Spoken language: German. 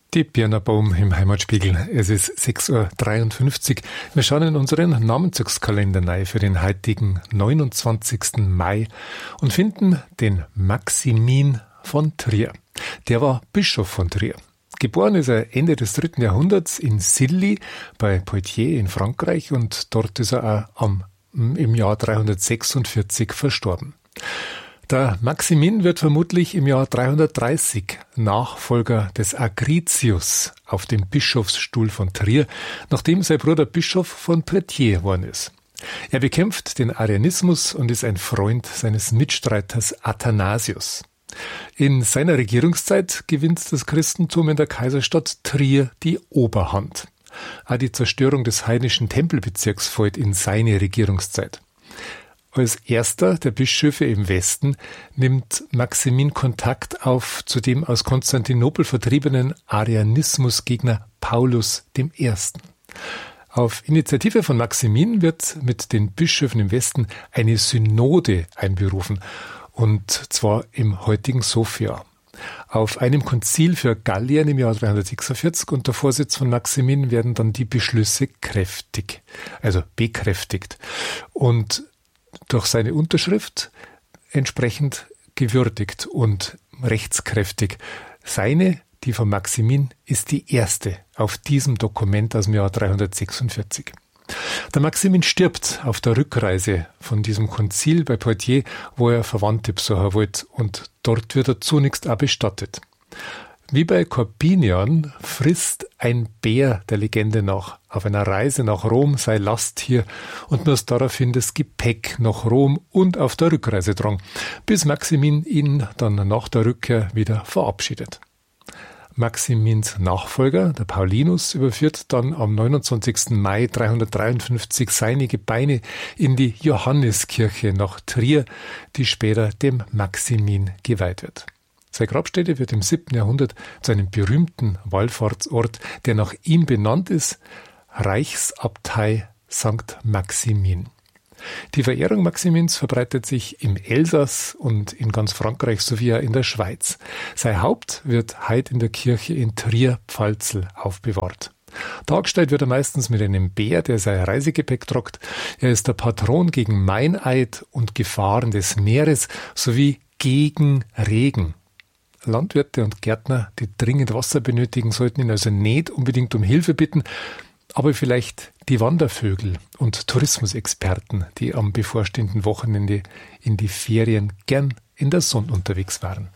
Die Birnerbaum im Heimatspiegel. Es ist 6.53 Uhr. Wir schauen in unseren Namenszugskalender rein für den heutigen 29. Mai und finden den Maximin von Trier. Der war Bischof von Trier. Geboren ist er Ende des 3. Jahrhunderts in Silly bei Poitiers in Frankreich und dort ist er auch im Jahr 346 verstorben. Der Maximin wird vermutlich im Jahr 330 Nachfolger des Agritius auf dem Bischofsstuhl von Trier, nachdem sein Bruder Bischof von Poitiers geworden ist. Er bekämpft den Arianismus und ist ein Freund seines Mitstreiters Athanasius. In seiner Regierungszeit gewinnt das Christentum in der Kaiserstadt Trier die Oberhand. Auch die Zerstörung des heidnischen Tempelbezirks fällt in seine Regierungszeit. Als erster der Bischöfe im Westen nimmt Maximin Kontakt auf zu dem aus Konstantinopel vertriebenen Arianismusgegner Paulus I. Auf Initiative von Maximin wird mit den Bischöfen im Westen eine Synode einberufen, und zwar im heutigen Sofia. Auf einem Konzil für Gallien im Jahr 346 unter Vorsitz von Maximin werden dann die Beschlüsse bekräftigt. Und durch seine Unterschrift entsprechend gewürdigt und rechtskräftig. Die von Maximin, ist die erste auf diesem Dokument aus dem Jahr 346. Der Maximin stirbt auf der Rückreise von diesem Konzil bei Poitiers, wo er Verwandte besuchen wollte, und dort wird er zunächst auch bestattet. Wie bei Corbinian frisst ein Bär der Legende nach auf einer Reise nach Rom sein Lasttier und muss daraufhin das Gepäck nach Rom und auf der Rückreise tragen, bis Maximin ihn dann nach der Rückkehr wieder verabschiedet. Maximins Nachfolger, der Paulinus, überführt dann am 29. Mai 353 seine Gebeine in die Johanneskirche nach Trier, die später dem Maximin geweiht wird. Seine Grabstätte wird im 7. Jahrhundert zu einem berühmten Wallfahrtsort, der nach ihm benannt ist, Reichsabtei St. Maximin. Die Verehrung Maximins verbreitet sich im Elsass und in ganz Frankreich sowie in der Schweiz. Sein Haupt wird heute in der Kirche in Trier-Pfalzel aufbewahrt. Dargestellt wird er meistens mit einem Bär, der sein Reisegepäck tragt. Er ist der Patron gegen Meineid und Gefahren des Meeres sowie gegen Regen. Landwirte und Gärtner, die dringend Wasser benötigen, sollten ihn also nicht unbedingt um Hilfe bitten, aber vielleicht die Wandervögel und Tourismusexperten, die am bevorstehenden Wochenende in die Ferien gern in der Sonne unterwegs waren.